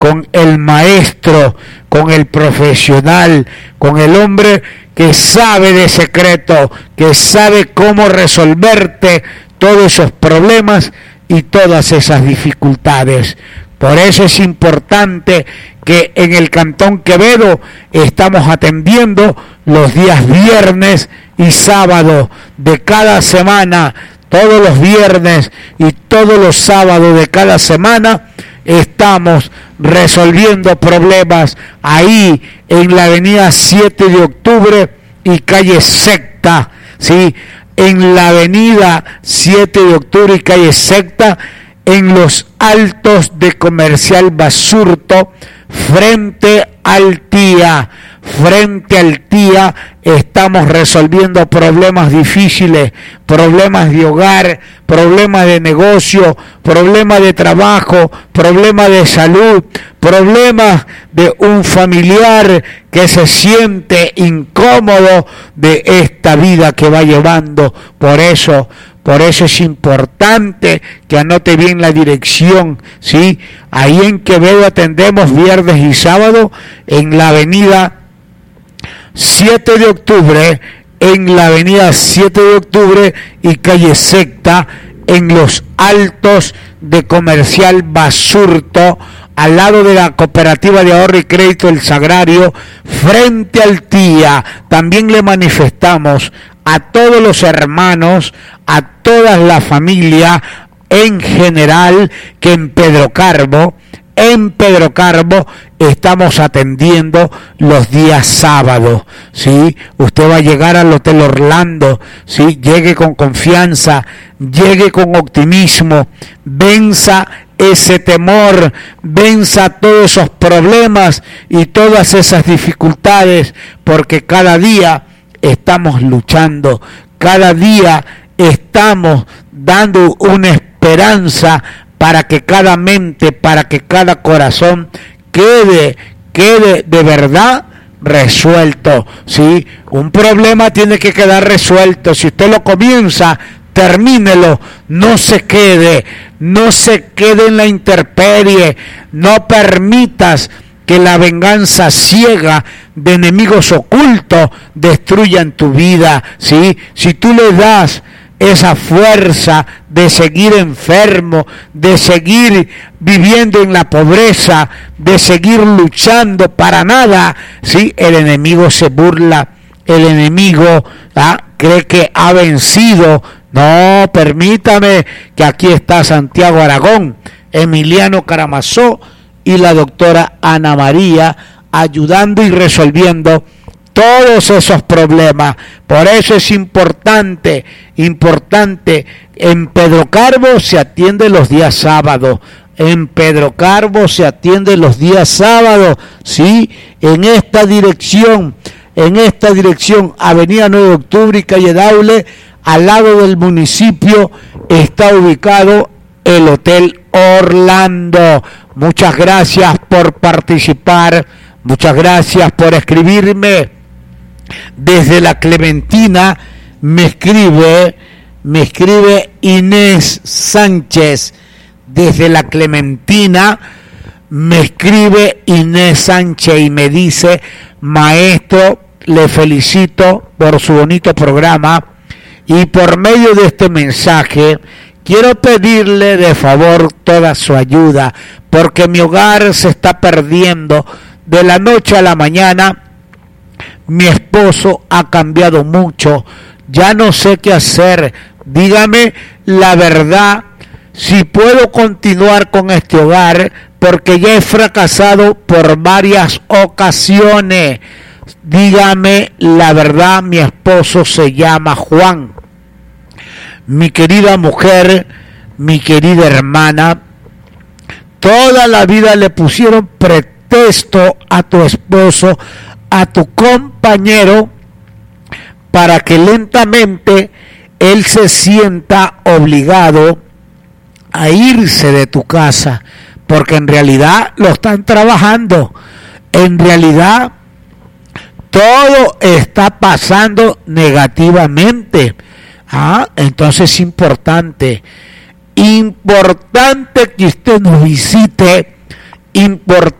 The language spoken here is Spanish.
con el maestro, con el profesional, con el hombre que sabe de secreto, que sabe cómo resolverte todos esos problemas y todas esas dificultades. Por eso es importante que en el Cantón Quevedo estamos atendiendo los días viernes y sábado de cada semana, todos los viernes y todos los sábados de cada semana estamos resolviendo problemas ahí en la avenida 7 de octubre y calle Secta, ¿sí? En la avenida 7 de octubre y calle Secta, en los altos de Comercial Basurto, frente al TIA, estamos resolviendo problemas difíciles, problemas de hogar, problemas de negocio, problemas de trabajo, problemas de salud, problemas de un familiar que se siente incómodo de esta vida que va llevando. Por eso es importante que anote bien la dirección, ¿sí? Ahí en Quevedo atendemos viernes y sábado en la avenida 7 de octubre, en la avenida 7 de octubre y calle Secta, en los altos de Comercial Basurto, al lado de la Cooperativa de Ahorro y Crédito El Sagrario, frente al TIA. También le manifestamos a todos los hermanos, a toda la familia en general, que en Pedro Carbo estamos atendiendo los días sábados, ¿sí? Usted va a llegar al Hotel Orlando, ¿sí? Llegue con confianza, llegue con optimismo, venza ese temor, venza todos esos problemas y todas esas dificultades, porque cada día estamos luchando, cada día estamos dando una esperanza para que cada mente, para que cada corazón quede de verdad resuelto, ¿sí? Un problema tiene que quedar resuelto. Si usted lo comienza, termínelo, no se quede en la intemperie, no permitas que la venganza ciega de enemigos ocultos destruyan tu vida, ¿sí? Si tú le das esa fuerza de seguir enfermo, de seguir viviendo en la pobreza, de seguir luchando para nada, ¿sí? El enemigo se burla, el enemigo cree que ha vencido. No, permítame, que aquí está Santiago Aragón, Emiliano Karamazov y la doctora Ana María ayudando y resolviendo todos esos problemas. Por eso es importante, en Pedro Carbo se atiende los días sábados, ¿sí? En esta dirección, avenida 9 de octubre y calle Daule, al lado del municipio, está ubicado el Hotel Orlando. Muchas gracias por participar, muchas gracias por escribirme. Desde la Clementina me escribe Inés Sánchez. Desde la Clementina me escribe Inés Sánchez y me dice: maestro, le felicito por su bonito programa, y por medio de este mensaje quiero pedirle de favor toda su ayuda, porque mi hogar se está perdiendo. De la noche a la mañana mi esposo ha cambiado mucho, ya no sé qué hacer. Dígame la verdad, si puedo continuar con este hogar, porque ya he fracasado por varias ocasiones. Dígame la verdad, mi esposo se llama Juan. Mi querida mujer, mi querida hermana, toda la vida le pusieron pretexto a tu esposo, a tu compañero, para que lentamente él se sienta obligado a irse de tu casa, porque en realidad lo están trabajando, en realidad todo está pasando negativamente. Entonces es importante que usted nos visite, importante